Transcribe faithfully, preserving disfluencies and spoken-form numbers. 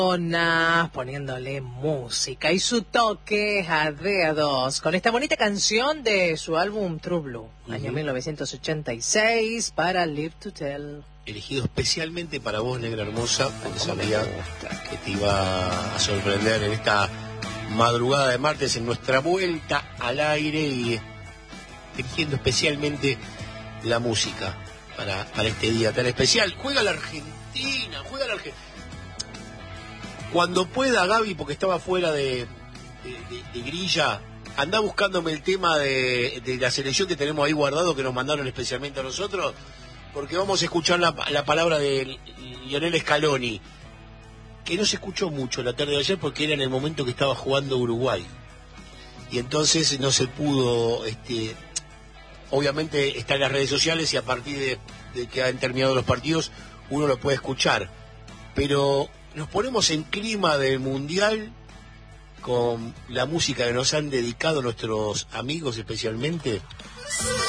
Poniéndole música y su toque a D A dos con esta bonita canción de su álbum True Blue, uh-huh. año mil novecientos ochenta y seis, para Live to Tell. Elegido especialmente para vos, negra hermosa, porque sabía que te iba a sorprender en esta madrugada de martes, en nuestra vuelta al aire, y eligiendo especialmente la música para, para este día tan especial. Juega la Argentina, juega la Argentina. Cuando pueda, Gaby, porque estaba fuera de, de, de, de grilla, anda buscándome el tema de, de la selección que tenemos ahí guardado, que nos mandaron especialmente a nosotros, porque vamos a escuchar la, la palabra de Lionel Scaloni, que no se escuchó mucho la tarde de ayer porque era en el momento que estaba jugando Uruguay. Y entonces no se pudo, este, obviamente está en las redes sociales y a partir de, de que han terminado los partidos uno lo puede escuchar. Pero nos ponemos en clima del Mundial con la música que nos han dedicado nuestros amigos especialmente.